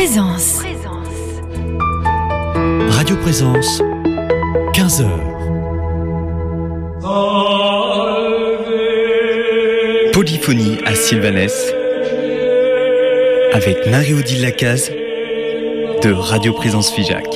Présence. Radio Présence, 15h. Polyphonie à Sylvanès avec Marie-Odile Lacaze de Radio Présence Figeac.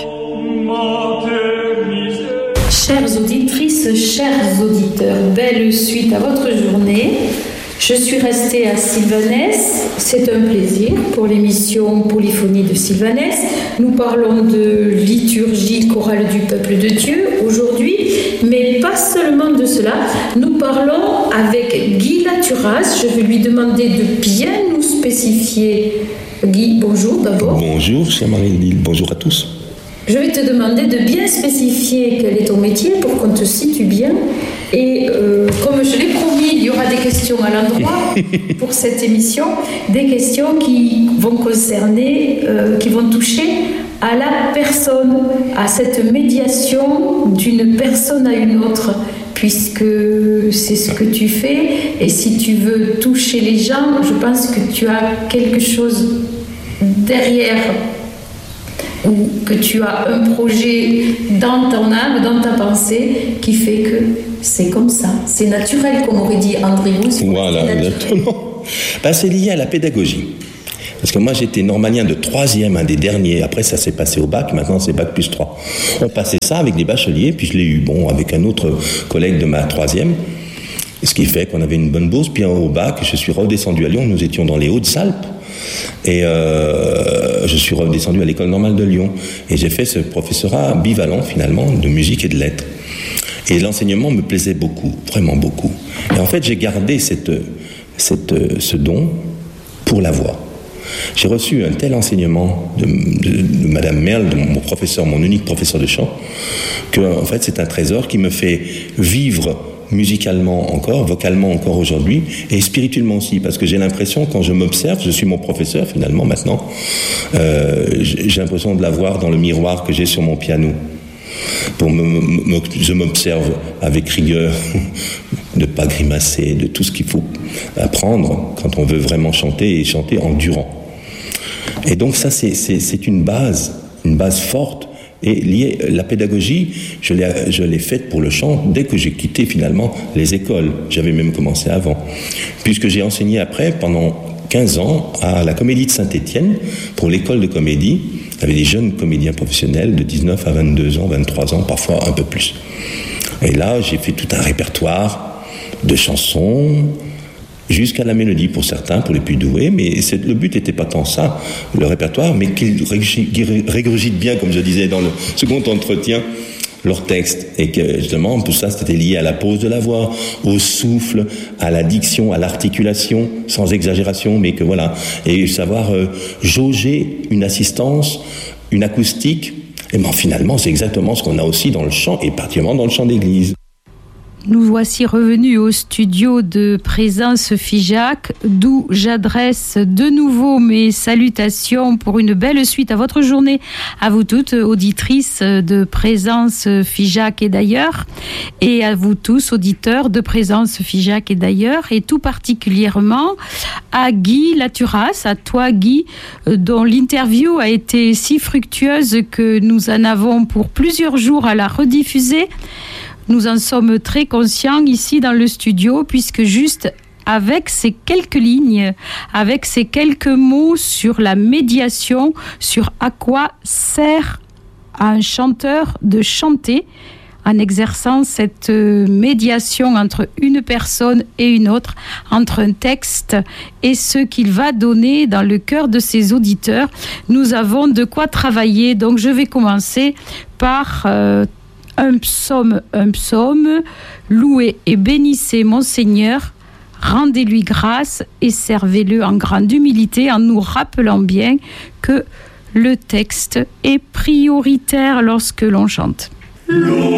Chères auditrices, chers auditeurs, belle suite à votre journée. Je suis restée à Sylvanès, c'est un plaisir pour l'émission Polyphonie de Sylvanès. Nous parlons de liturgie chorale du peuple de Dieu aujourd'hui, mais pas seulement de cela. Nous parlons avec Guy Laturas. Je vais lui demander de bien nous spécifier. Guy, bonjour d'abord. Bonjour, chère Marie-Odile, bonjour à tous. Je vais te demander de bien spécifier quel est ton métier pour qu'on te situe bien. Et comme je l'ai promis, il y aura des questions à l'endroit pour cette émission, des questions qui vont concerner, qui vont toucher à la personne, à cette médiation d'une personne à une autre, puisque c'est ce que tu fais. Et si tu veux toucher les gens, je pense que tu as quelque chose derrière, ou que tu as un projet dans ton âme, dans ta pensée, qui fait que c'est comme ça. C'est naturel, comme aurait dit André Gousse. Voilà, exactement. C'est lié à la pédagogie. Parce que moi, j'étais normalien de 3e, un des derniers. Après, ça s'est passé au bac. Maintenant, c'est bac plus 3. On passait ça avec des bacheliers. Puis je l'ai eu, avec un autre collègue de ma 3e. Ce qui fait qu'on avait une bonne bourse. Puis au bac, je suis redescendu à Lyon. Nous étions dans les Hautes-Alpes. Et je suis redescendu à l'école normale de Lyon. Et j'ai fait ce professorat bivalent, finalement, de musique et de lettres. Et l'enseignement me plaisait beaucoup, vraiment beaucoup. Et en fait, j'ai gardé ce don pour la voix. J'ai reçu un tel enseignement de Madame Merle, de mon professeur, mon unique professeur de chant, que en fait, c'est un trésor qui me fait vivre musicalement encore, vocalement encore aujourd'hui, et spirituellement aussi, parce que j'ai l'impression, quand je m'observe, je suis mon professeur finalement maintenant, j'ai l'impression de l'avoir dans le miroir que j'ai sur mon piano. Je m'observe avec rigueur, de ne pas grimacer, de tout ce qu'il faut apprendre quand on veut vraiment chanter, et chanter en durant. Et donc ça, c'est une base forte. Et lié, la pédagogie, je l'ai faite pour le chant dès que j'ai quitté finalement les écoles. J'avais même commencé avant. Puisque j'ai enseigné après, pendant 15 ans, à la Comédie de Saint-Étienne, pour l'école de comédie. Il y avait des jeunes comédiens professionnels de 19 à 22 ans, 23 ans, parfois un peu plus. Et là, j'ai fait tout un répertoire de chansons, jusqu'à la mélodie pour certains, pour les plus doués, mais le but n'était pas tant ça, le répertoire, mais qu'ils régurgitent bien, comme je disais dans le second entretien, leur texte. Et que justement, tout ça, c'était lié à la pose de la voix, au souffle, à la diction, à l'articulation, sans exagération, mais que voilà. Et savoir jauger une assistance, une acoustique, et bien finalement, c'est exactement ce qu'on a aussi dans le chant, et particulièrement dans le chant d'église. Nous voici revenus au studio de Présence Figeac, d'où j'adresse de nouveau mes salutations pour une belle suite à votre journée, à vous toutes, auditrices de Présence Figeac et d'ailleurs, et à vous tous, auditeurs de Présence Figeac et d'ailleurs, et tout particulièrement à Guy Laturas, à toi Guy, dont l'interview a été si fructueuse que nous en avons pour plusieurs jours à la rediffuser. Nous en sommes très conscients ici dans le studio, puisque juste avec ces quelques lignes, avec ces quelques mots sur la médiation, sur à quoi sert à un chanteur de chanter, en exerçant cette médiation entre une personne et une autre, entre un texte et ce qu'il va donner dans le cœur de ses auditeurs, nous avons de quoi travailler. Donc je vais commencer par... un psaume, louez et bénissez mon Seigneur, rendez-lui grâce et servez-le en grande humilité, en nous rappelant bien que le texte est prioritaire lorsque l'on chante.